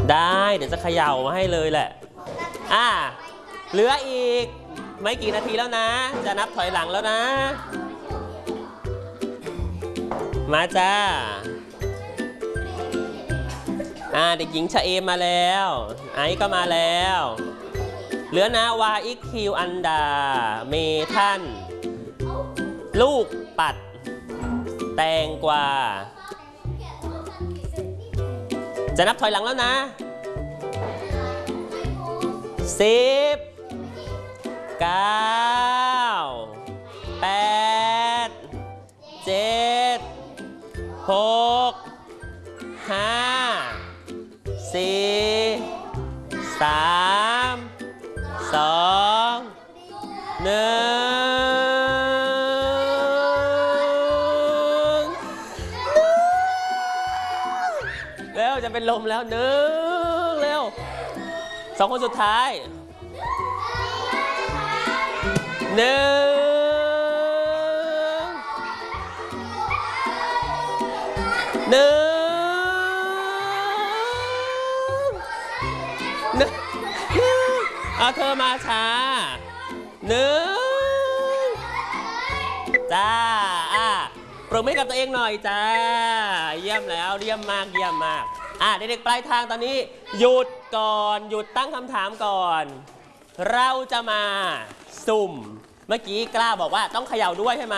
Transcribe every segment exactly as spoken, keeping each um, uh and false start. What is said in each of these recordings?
ได้เดี๋ยวจะเขย่ามาให้เลยแหละอ่ะเหลืออีกไม่กี่นาทีแล้วนะจะนับถอยหลังแล้วนะมาจ้าอ่าเด็กหญิงชะเอมมาแล้วไอซ์ก็มาแล้วเหลือนาวาอิกคิวอันดาเมทันลูกปัดแตงกวาจะนับถอยหลังแล้วนะสิบเก้าแปดเจ็ดหกห้าสี่สามสองหนึ่งเร็วจะเป็นลมแล้วหนึ่งเร็วสองคนสุดท้ายหนึ่งหนึ่งหนึ่งเอาเธอมาช้าหนึ่งจ้าอ่ะปรบมือกับตัวเองหน่อยจ้าเยี่ยมแล้วเยี่ยมมากเยี่ยมมากอ่ะเด็กๆปลายทางตอนนี้หยุดก่อนหยุดตั้งคำถามก่อนเราจะมาสุ่มเมื่อกี้กล้าบอกว่าต้องเขย่าด้วยใช่ไหม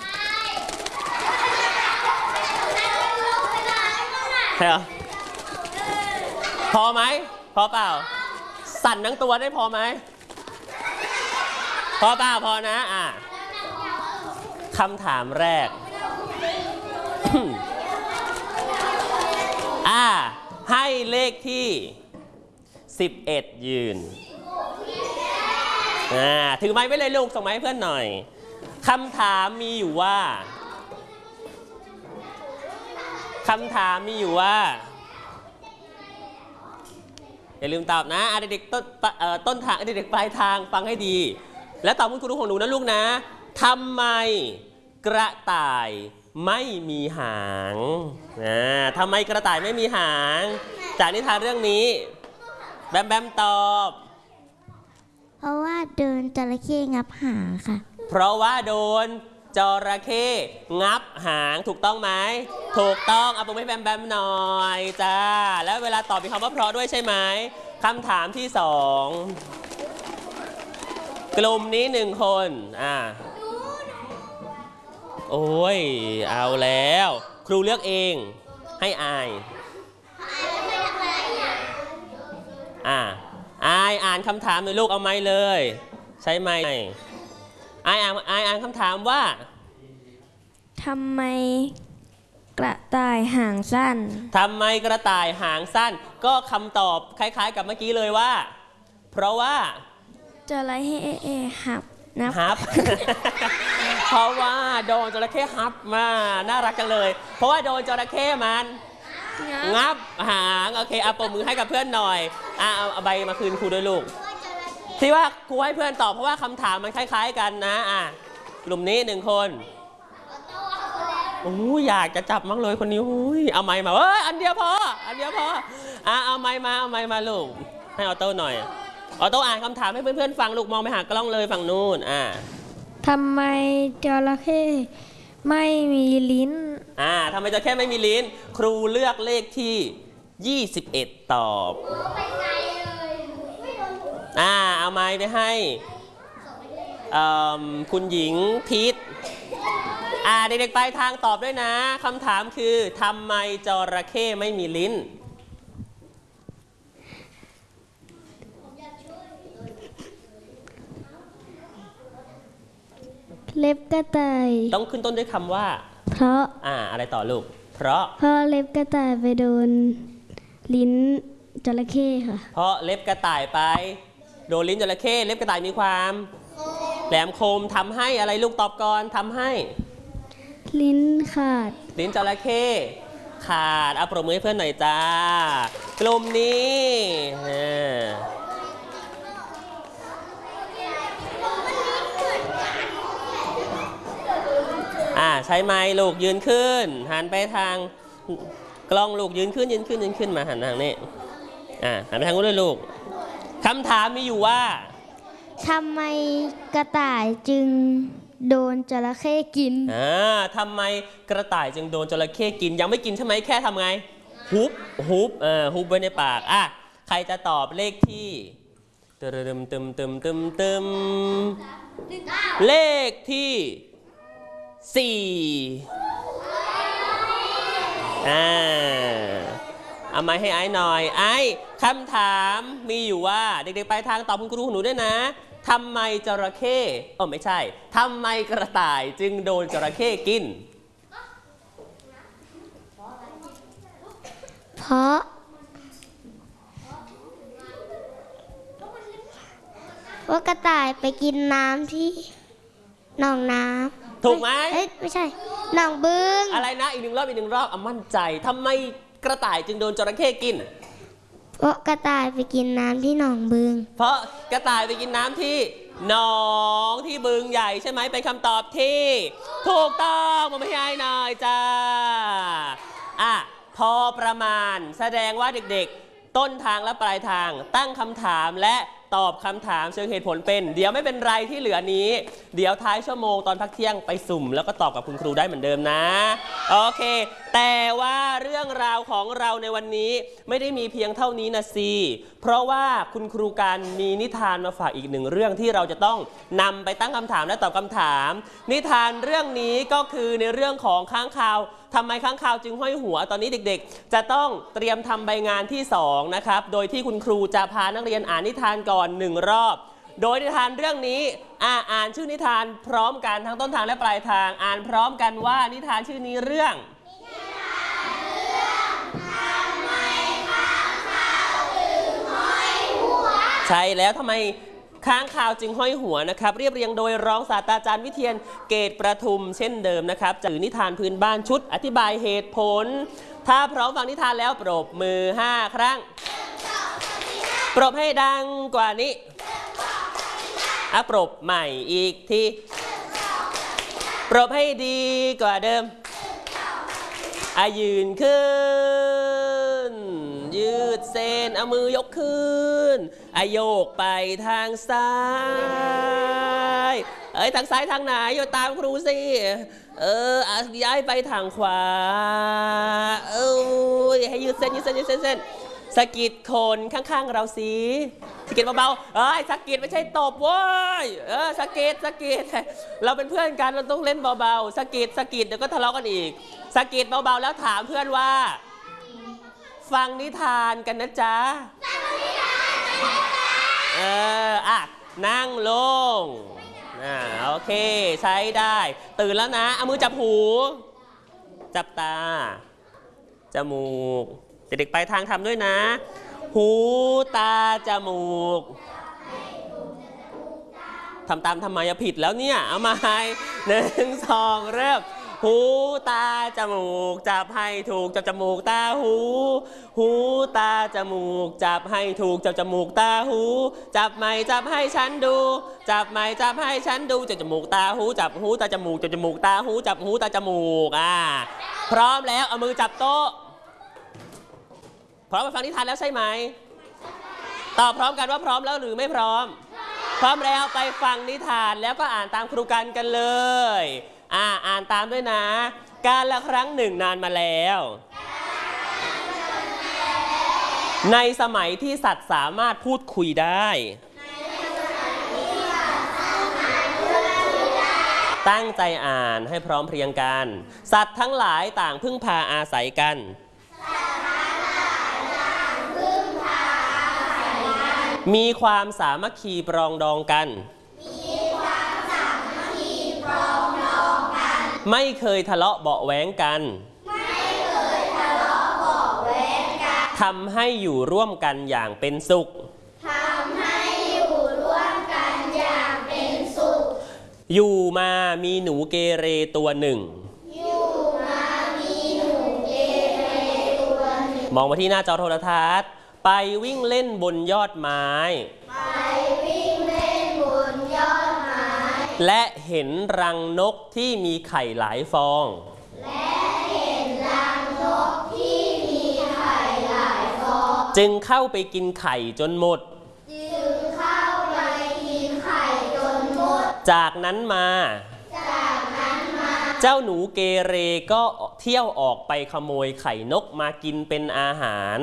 ใช่เหรอพอไหมพอเปล่าสั่นทั้งตัวได้พอไหมพอเปล่าพอนะอ่ะคำถามแรก อ่ะให้เลขที่สิบเอ็ดยืนอ่าถือไม้ไว้เลยลูกส่งไม้ให้เพื่อนหน่อยคำถามมีอยู่ว่าคำถามมีอยู่ว่าอย่าลืมตอบนะเด็กๆต้นต้นทางเด็กๆปลายทางฟังให้ดีและตอบคุณครูของหนูนะลูกนะทำไมกระต่ายไม่มีหางนะทำไมกระต่ายไม่มีหางจากนิทานเรื่องนี้แบมแบมตอบเพราะว่าโดนจระเข้งับหางค่ะเพราะว่าโดนจระเข้งับหางถูกต้องไหมถูกต้องเอาไปให้แบมแบมหน่อยจ้าแล้วเวลาตอบมีคำว่าเพราะด้วยใช่ไหมคำถามที่สองกลุ่มนี้หนึ่งคนอ่าโอ้ยเอาแล้วครูเลือกเองให้อายอ่าอายอ่านคำถามหน่อยลูกเอาไม้เลยใช้ไม้อายอ่านอายอ่านคำถามว่าทำไมกระต่ายหางสั้นทำไมกระต่ายหางสั้นก็คำตอบคล้ายๆกับเมื่อกี้เลยว่าเพราะว่าจระเข้หับนับฮับ เพราะว่าโดนจระเข้ฮับมาน่ารักกันเลยเพราะว่าโดนจระเข้มันงับหางโอเคเอาปรบมือให้กับเพื่อนหน่อยอ่ะเอาใบมาคืนครูด้วยลูกที่ว่าครูให้เพื่อนตอบเพราะว่าคำถามมันคล้ายๆกันนะอ่ะกลุ่มนี้หนึ่งคนโอ้อยากจะจับมั้งเลยคนนี้เอาไม้มาเอ้ยอันเดียวพออันเดียวพออ่ะเอาไม้มาเอาไม้มาลูกให้ออโต้หน่อยออโต้อ่านคำถามให้เพื่อนๆฟังลูกมองไปหากล้องเลยฝั่งนู้นอ่ะทำไมจระเข้ไม่มีลิ้นอ่าทำไมจระเข้ไม่มีลิ้นครูเลือกเลขที่ยี่สิบเอ็ดตอบอ่าเอาไม้ไปให้คุณหญิงพีทอ่าเด็กๆปลายทางตอบด้วยนะคำถามคือทำไมจระเข้ไม่มีลิ้นเล็บกระต่ายต้องขึ้นต้นด้วยคำว่าเพราะอ่าอะไรต่อลูกเพราะเพราะเล็บกระต่ายไปโดนลิ้นจระเข้ค่ะเพราะเล็บกระต่ายไปโดนลิ้นจระเข้เล็บกระต่ายมีความแหลมคมทำให้อะไรลูกตอบก่อนทำให้ลิ้นขาดลิ้นจระเข้ขาดเอาปรบมือให้เพื่อนหน่อยจ้ากลุ่มนี้อ่าใช้ไม้ลูกยืนขึ้นหันไปทางกล้องลูกยืนขึ้นยืนขึ้นยืนขึ้นมาหันทางนี้อ่าหันไปทางนู้นเลยลูกคำถามมีอยู่ว่าทำไมกระต่ายจึงโดนจระเข้กินอ่าทำไมกระต่ายจึงโดนจระเข้กินยังไม่กินใช่ไหมแค่ทำไงฮุบฮุบเออฮุบไว้ในปากอ่ะใครจะตอบเลขที่ตึมตึมตึมตึมตึมเลขที่สี่อ่าเอาไม้ให้ไอ้หน่อยไอ้คำถามมีอยู่ว่าเด็กๆไปทางตอบคุณครูหนูด้วยนะทำไมจระเข้เออไม่ใช่ทำไมกระต่ายจึงโดนจระเข้กินเพราะว่ากระต่ายไปกินน้ำที่หนองน้ำถูกไหมเอ้ยไม่ใช่หนองบึงอะไรนะอีกหนึ่งรอบอีกหนึ่งรอบอ่ะมั่นใจทำไมกระต่ายจึงโดนจระเข้กินเพราะกระต่ายไปกินน้ำที่หนองบึงเพราะกระต่ายไปกินน้ำที่หนองที่บึงใหญ่ใช่ไหมเป็นคำตอบที่ถูกต้องมาไม่ให้หน่อยจ้าอ่ะพอประมาณแสดงว่าเด็กๆต้นทางและปลายทางตั้งคำถามและตอบคำถามเชิงเหตุผลเป็นเดี๋ยวไม่เป็นไรที่เหลือนี้เดี๋ยวท้ายชั่วโมงตอนพักเที่ยงไปสุ่มแล้วก็ตอบกับคุณครูได้เหมือนเดิมนะโอเคแต่ว่าเรื่องราวของเราในวันนี้ไม่ได้มีเพียงเท่านี้นะสิเพราะว่าคุณครูการมีนิทานมาฝากอีกหนึ่งเรื่องที่เราจะต้องนำไปตั้งคำถามและตอบคำถามนิทานเรื่องนี้ก็คือในเรื่องของค้างคาวทำไมค้างคาวจึงห้อยหัวตอนนี้เด็กๆจะต้องเตรียมทำใบงานที่สองนะครับโดยที่คุณครูจะพานักเรียนอ่านนิทานก่อนหนึ่งรอบโดยนิทานเรื่องนี้อ่าอ่านชื่อนิทานพร้อมกันทั้งต้นทางและปลายทางอ่านพร้อมกันว่านิทานชื่อนี้เรื่องนิทานเรื่องทำไมค้างคาวจึงห้อยหัวใช่แล้วทำไมค้างคาวจึงห้อยหัวนะครับเรียบเรียงโดยรองศาสตราจารย์วิเทียนเกตประทุมเช่นเดิมนะครับจากนิทานพื้นบ้านชุดอธิบายเหตุผลถ้าพร้อมฟังนิทานแล้วปรบมือห้าครั้งปรบให้ดังกว่านี้อ่ะปรบใหม่อีกทีปรบให้ดีกว่าเดิมอ่ะยืนขึ้นยืดเส้นเอามือยกขึ้นอ่ะโยกไปทางซ้ายเอ้ยทางซ้ายทางไหนโยตามครูสิเอออ่ะย้ายไปทางขวาเอ้ยให้ยืดเส้นยืดเส้นยืดเส้นเส้นสะกิดคนข้างๆเราสิสะกิดเบาๆเอ้ยสะกิดไม่ใช่ตบเว้ยเออสะกิดสะกิดเราเป็นเพื่อนกันเราต้องเล่นเบาๆสะกิดสะกิดเดี๋ยวก็ทะเลาะกันอีกสะกิดเบาๆแล้วถามเพื่อนว่าฟังนิทานกันนะจ๊ะเอออ่ะนั่งลงอ่าโอเคใช้ได้ตื่นแล้วนะเอามือจับหูจับตาจมูกเด็กๆไปทางทำด้วยนะหูตาจมูกทำตามทำไมอะผิดแล้วเนี่ยเอามาให้หนึ่งสองเริ่มหูตาจมูกจับให้ถูกจับจมูกตาหูหูตาจมูกจับให้ถูกจับจมูกตาหูจับไม่จับให้ฉันดูจับไม่จับให้ฉันดูจับจมูกตาหูจับหูตาจมูกจับจมูกตาหูจับหูตาจมูกอ่าพร้อมแล้วเอามือจับโต๊ะพร้อมมาฟังนิทานแล้วใช่ไหมตอบพร้อมกันว่าพร้อมแล้วหรือไม่พร้อมพร้อมแล้วไปฟังนิทานแล้วก็อ่านตามครูกันกันเลยอ่าอ่านตามด้วยนะการละครั้งหนึ่งนานมาแล้วในสมัยที่สัตว์สามารถพูดคุยได้ตั้งใจอ่านให้พร้อมเพรียงกันสัตว์ทั้งหลายต่างพึ่งพาอาศัยกันมีความสามัคคีปรองดองกันไม่เคยทะเลาะเบาะแว้งกันทำให้อยู่ร่วมกันอย่างเป็นสุขอยู่มามีหนูเกเรตัวหนึ่งมองมาที่หน้าจอโทรทัศน์ไปวิ่งเล่นบนยอดไม้และเห็นรังนกที่มีไข่หลายฟองจึงเข้าไปกินไข่จนหมดจึงเข้าไปกินไข่จนหมดจากนั้นมาจากนั้นมาเจ้าหนูเกเรก็เที่ยวออกไปขโมยไข่นกมากินเป็นอาหาร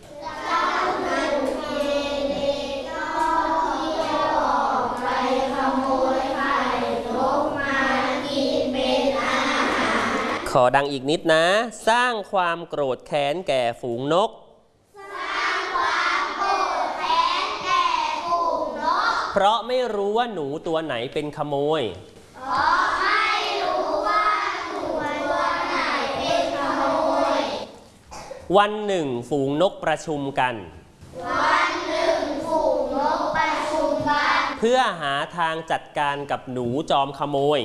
ขอดังอีกนิดนะสร้างความโกรธแค้นแก่ฝูงนกสร้างความโกรธแค้นแก่ฝูงนกเพราะไม่รู้ว่าหนูตัวไหนเป็นขโมยเพราะไม่รู้ว่าหนูตัวไหนเป็นขโมยวันหนึ่งฝูงนกประชุมกันวันหนึ่งฝูงนกประชุมกันเพื่อหาทางจัดการกับหนูจอมขโมย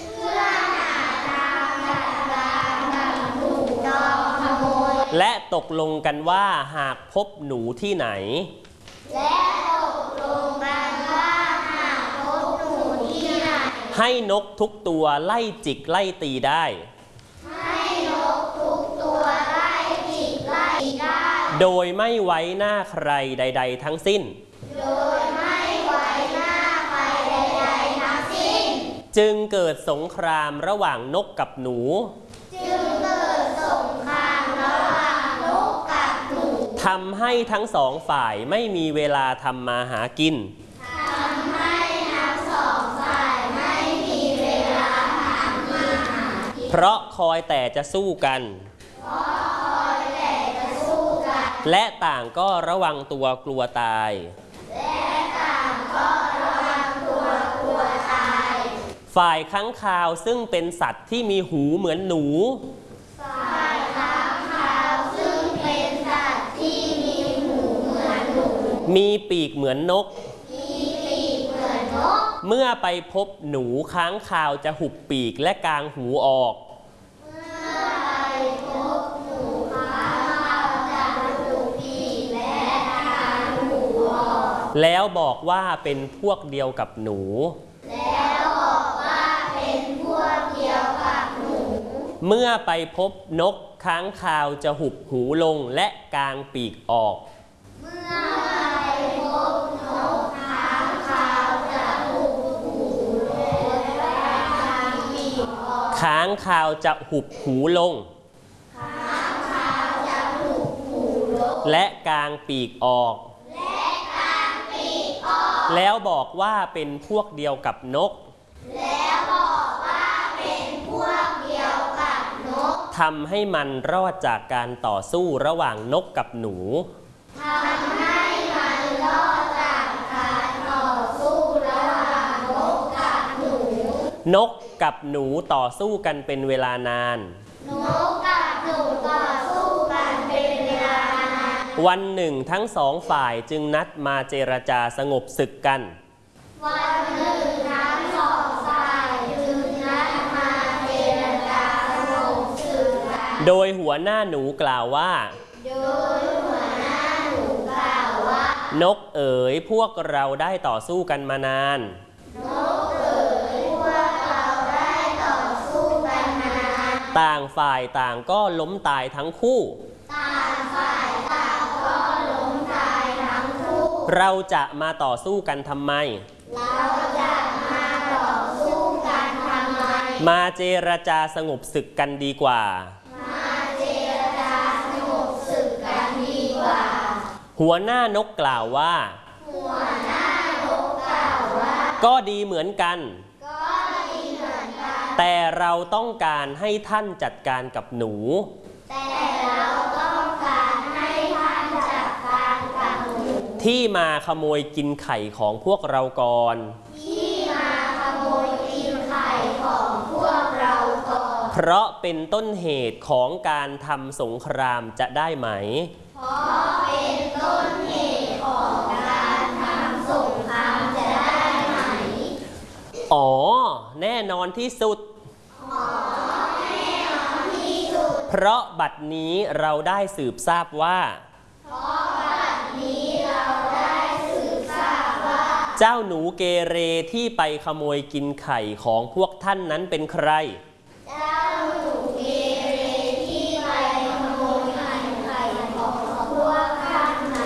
และตกลงกันว่าหากพบหนูที่ไหนและตกลงกันว่าหากพบหนูที่ไหนให้นกทุกตัวไล่จิกไล่ตีได้ให้นกทุกตัวไล่จิกไล่ได้โดยไม่ไว้หน้าใครใดๆทั้งสิ้นโดยไม่ไว้หน้าใครใดๆทั้งสิ้นจึงเกิดสงครามระหว่างนกกับหนูจึงเกิดสงครามระหว่างนกกับหนูทำให้ทั้งสองฝ่ายไม่มีเวลาทำมาหากินทำให้ทั้งสองฝ่ายไม่มีเวลาทำมาหากินเพราะคอยแต่จะสู้กันเพราะคอยแต่จะสู้กันและต่างก็ระวังตัวกลัวตายและต่างก็ระวังตัวกลัวตายฝ่ายค้างคาวซึ่งเป็นสัตว์ที่มีหูเหมือนหนูฝ่ายค้างคาวซึ่งเป็นสัตว์ที่มีหูเหมือนหนูมีปีกเหมือนนกมีปีกเหมือนนกเมื่อไปพบหนูค้างคาวจะหุบปีกและกางหูออกเมื่อไปพบหนูค้างคาวจะหุบปีกและกางหูออกแล้วบอกว่าเป็นพวกเดียวกับหนูแล้วบอกว่าเป็นพวกเดียวกับหนูเมื่อไปพบนกค้างคาวจะหุบหูลงและกางปีกออกเมื่อไปพบนกค้างคาวจะหุบหูลงและกางปีกออกค้างคาวจะหุบหูลงค้างคาวจะหุบหูลงและกางปีกออกและกางปีกออกแล้วบอกว่าเป็นพวกเดียวกับนกแล้วบอกว่าเป็นพวกเดียวกับนกทำให้มันรอดจากการต่อสู้ระหว่างนกกับหนูทำให้มันรอดจากการต่อสู้ระหว่างนกกับหนูนกกับหนูต่อสู้กันเป็นเวลานานนกกับหนูต่อสู้กันเป็นเวลานานวันหนึ่งทั้งสองฝ่ายจึงนัดมาเจรจาสงบศึกกันวันหนึ่งทั้งสองฝ่ายจึงนัดมาเจรจาสงบศึกกันโดยหัวหน้าหนูกล่าวว่าโดยหัวหน้าหนูกล่าวว่านกเอ๋ยพวกเราได้ต่อสู้กันมานานนกเอ๋ยพวกเราได้ต่อสู้กันมานานต่างฝ่ายต่างก็ล้มตายทั้งคู่ต่างฝ่ายต่างก็ล้มตายทั้งคู่เราจะมาต่อสู้กันทำไมเราจะมาต่อสู้กันทำไมมาเจรจาสงบศึกกันดีกว่ามาเจรจาสงบศึกกันดีกว่าหัวหน้านกกล่าวว่าหัวหน้านกกล่าวว่าก็ดีเหมือนกันก็ดีเหมือนกันแต่เราต้องการให้ท่านจัดการกับหนูแต่เราต้องการให้ท่านจัดการกับหนูที่มาขโมยกินไข่ของพวกเราก่อนที่มาขโมยกินไข่ของพวกเราก่อนเพราะเป็นต้นเหตุของการทำสงครามจะได้ไหมเพราะเป็นต้นเหตุของการทำสงครามจะได้ไหมอ๋อแน่นอนที่สุดอ๋อแน่นอนที่สุดเพราะบัดนี้เราได้สืบทราบว่าเพราะบัดนี้เราได้สืบทราบว่าเจ้าหนูเกเรที่ไปขโมยกินไข่ของพวกท่านนั้นเป็นใครเจ้าหนูเกเรที่ไปขโมยไข่ของพวกท่าน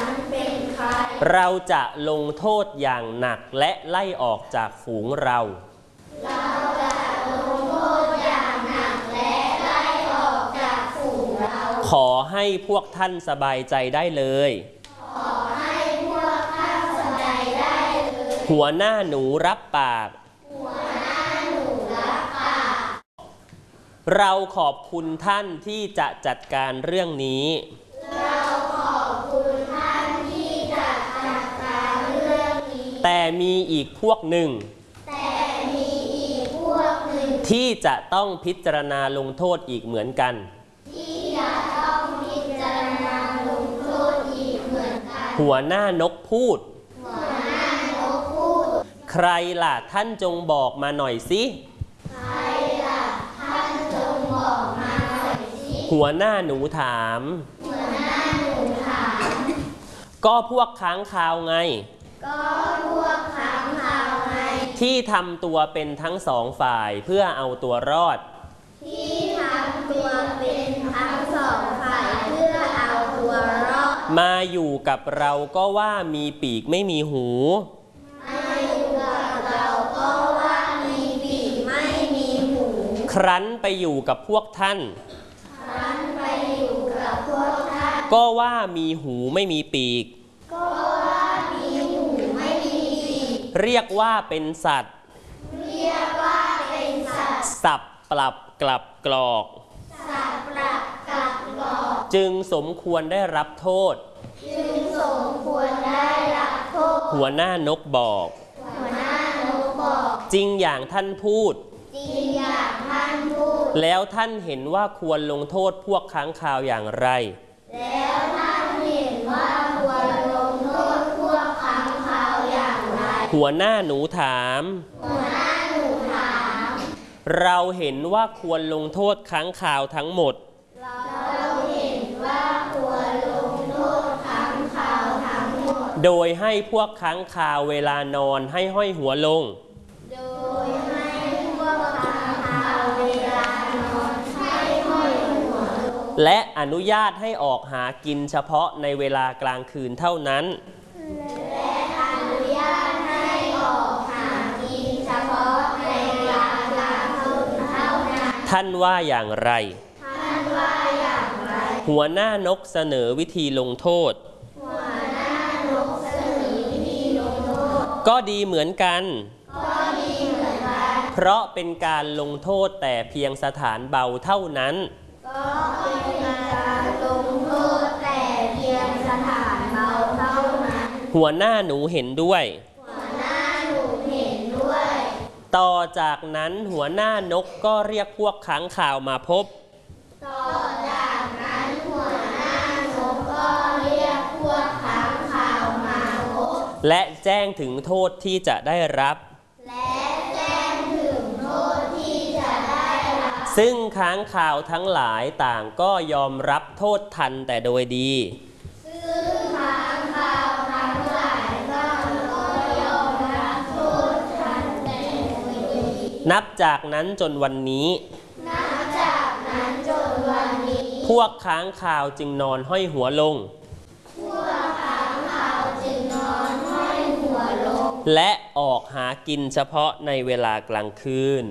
เราจะลงโทษอย่างหนักและไล่ออกจากฝูงเราเราจะลงโทษอย่างหนักและไล่ออกจากฝูงเราขอให้พวกท่านสบายใจได้เลยขอให้พวกท่านสบายได้เลยหัวหน้าหนูรับปากหัวหน้าหนูรับปากเราขอบคุณท่านที่จะจัดการเรื่องนี้เราขอบคุณท่านที่จะจัดการเรื่องนี้แต่มีอีกพวกหนึ่งแต่มีอีกพวกหนึ่งที่จะต้องพิจารณาลงโทษอีกเหมือนกันที่จะต้องพิจารณาลงโทษอีกเหมือนกันหัวหน้านกพูดหัวหน้านกพูดใครล่ะท่านจงบอกมาหน่อยสิใครล่ะท่านจงบอกมาหน่อยสิหัวหน้าหนูถามหัวหน้าหนูถามก็พวกค้างคาวไงก็พวกค้างคาวไงที่ทำตัวเป็นทั้งสองฝ่ายเพื่อเอาตัวรอดที่ทำตัวเป็นทั้งสองฝ่ายเพื่อเอาตัวรอดมาอยู่กับเราก็ว่ามีปีกไม่มีหูมาอยู่กับเราก็ว่ามีปีกไม่มีหูครั้นไปอยู่กับพวกท่านครั้นไปอยู่กับพวกท่านก็ว่ามีหูไม่มีปีกก็ว่ามีหูไม่มีปีกเรียกว่าเป็นสัตว์เรียกว่าเป็นสัตว์สับปรับกลับกรอกสับปรับกลับกรอกจึงสมควรได้รับโทษจึงสมควรได้รับโทษหัวหน้านกบอกหัวหน้านกบอกจริงอย่างท่านพูดจริงอย่างท่านพูดแล้วท่านเห็นว่าควรลงโทษพวกค้างคาวอย่างไรแล้วท่านเห็นว่าควรลงโทษพวกค้างคาวอย่างไรหัวหน้าหนูถามหัวหน้าหนูถามเราเห็นว่าควรลงโทษค้างคาวทั้งหมดเราเห็นว่าควรลงโทษค้างคาวทั้งหมดโดยให้พวกค้างคาวเวลานอนให้ห้อยหัวลงโดยให้พวกค้างคาวเวลานอนให้ห้อยหัวลงและอนุญาตให้ออกหากินเฉพาะในเวลากลางคืนเท่านั้นและอนุญาตให้ออกหากินเฉพาะในเวลากลางคืนเท่านั้นท่านว่าอย่างไรท่านว่าอย่างไรหัวหน้านกเสนอวิธีลงโทษหัวหน้านกเสนอวิธีลงโทษก็ดีเหมือนกันก็ดีเหมือนกันเพราะเป็นการลงโทษแต่เพียงสถานเบาเท่านั้นก็เป็นการลงโทษแต่เพียงสถานเบาเท่านั้นหัวหน้าหนูเห็นด้วยหัวหน้าหนูเห็นด้วยต่อจากนั้นหัวหน้านกก็เรียกพวกค้างคาวมาพบต่อจากนั้นหัวหน้านกก็เรียกพวกค้างคาวมาพบและแจ้งถึงโทษที่จะได้รับและแจ้งถึงโทษที่จะได้รับซึ่งค้างคาวทั้งหลายต่างก็ยอมรับโทษทันแต่โดยดีซึ่งค้างคาวทั้งหลายก็ยอมรับโทษทันแต่โดยดีนับจากนั้นจนวันนี้นับจากนั้นจนวันนี้พวกค้างคาวจึงนอนห้อยหัวลงพวกค้างคาวจึงนอนห้อยหัวลงและออกหากินเฉพาะในเวลากลางคืน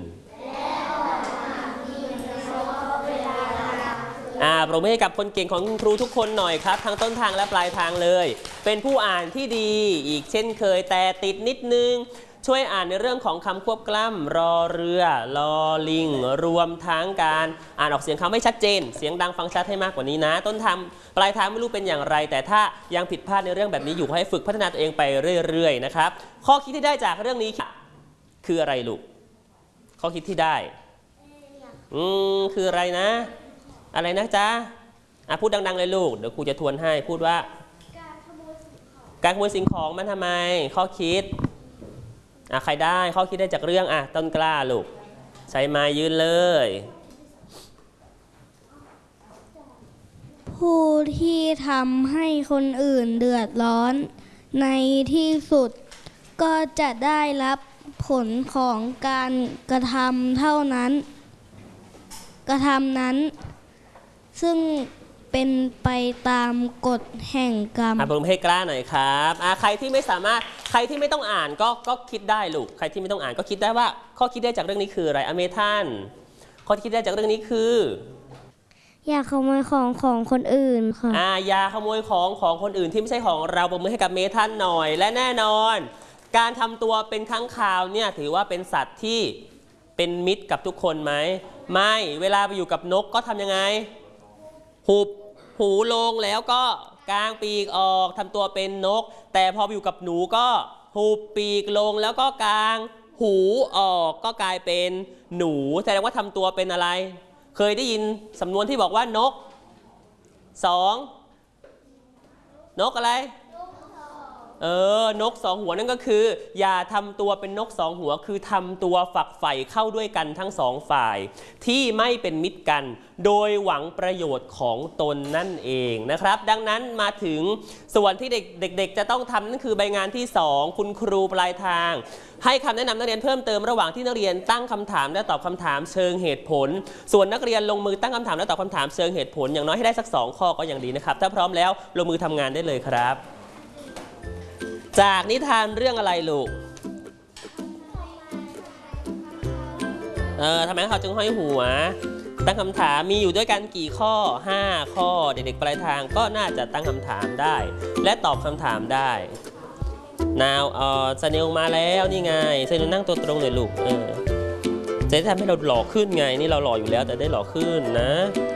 อ่าปรบมือให้กับคนเก่งของคุณครูทุกคนหน่อยครับทั้งต้นทางและปลายทางเลยเป็นผู้อ่านที่ดีอีกเช่นเคยแต่ติดนิดนึงช่วยอ่านในเรื่องของคำควบกล้ำรอเรือลอลิงรวมทั้งการอ่านออกเสียงคำให้ชัดเจนเสียงดังฟังชัดให้มากกว่านี้นะต้นทางปลายทางไม่รู้เป็นอย่างไรแต่ถ้ายังผิดพลาดในเรื่องแบบนี้อยู่ให้ฝึกพัฒนาตัวเองไปเรื่อยๆนะครับข้อคิดที่ได้จากเรื่องนี้คืออะไรลูกข้อคิดที่ได้อืมคืออะไรนะอะไรนะจ๊ะอ่ะพูดดังๆเลยลูกเดี๋ยวครูจะทวนให้พูดว่าการขโมยสิ่งของมันทำไมข้อคิดอ่ะใครได้ข้อคิดได้จากเรื่องอ่ะต้นกล้าลูกใช้ไม้ยืนเลยผู้ที่ทำให้คนอื่นเดือดร้อนในที่สุดก็จะได้รับผลของการกระทำเท่านั้นกระทำนั้นซึ่งเป็นไปตามกฎแห่งกรรมอ่ะปรบมือให้กล้าหน่อยครับอ่ะใครที่ไม่สามารถใครที่ไม่ต้องอ่านก็ก็คิดได้ลูกใครที่ไม่ต้องอ่านก็คิดได้ว่าข้อคิดได้จากเรื่องนี้คืออะไรอเมทันข้อคิดได้จากเรื่องนี้คืออย่าขโมยของของคนอื่นค่ะอ่าอย่าขโมยของของคนอื่นที่ไม่ใช่ของเราปรบมือให้กับเมทันหน่อยและแน่นอน การทำตัวเป็นค้างคาวเนี่ยถือว่าเป็นสัตว์ที่เป็นมิตรกับทุกคนไหมไม่เวลาไปอยู่กับนกก็ทำยังไงหุบหูลงแล้วก็กางปีกออกทำตัวเป็นนกแต่พอไปอยู่กับหนูก็หุบปีกลงแล้วก็กางหูออกก็กลายเป็นหนูแสดงว่าทำตัวเป็นอะไรเคยได้ยินสำนวนที่บอกว่านกสองนกอะไรเออนกสองหัวนั่นก็คืออย่าทำตัวเป็นนกสองหัวคือทำตัวฝักใฝ่เข้าด้วยกันทั้งสองฝ่ายที่ไม่เป็นมิตรกันโดยหวังประโยชน์ของตนนั่นเองนะครับดังนั้นมาถึงส่วนที่เด็กๆจะต้องทำนั่นคือใบงานที่สองคุณครูปลายทางให้คำแนะนำนักเรียนเพิ่มเติมระหว่างที่นักเรียนตั้งคำถามและตอบคำถามเชิงเหตุผลส่วนนักเรียนลงมือตั้งคำถามและตอบคำถามเชิงเหตุผลอย่างน้อยให้ได้สักสองข้อก็ยังดีนะครับถ้าพร้อมแล้วลงมือทำงานได้เลยครับจากนิทานเรื่องอะไรลูกเออทำไมเขาจึงห้อยหัวตั้งคำถามมีอยู่ด้วยกันกี่ข้อห้าข้อเด็กๆปลายทางก็น่าจะตั้งคำถามได้และตอบคำถามได้นาวเออสเนลมาแล้วนี่ไงสเนลนั่งตัวตรงเลยลูกเออจะได้ทำให้เราหล่อขึ้นไงนี่เราหล่ออยู่แล้วแต่ได้หล่อขึ้นนะ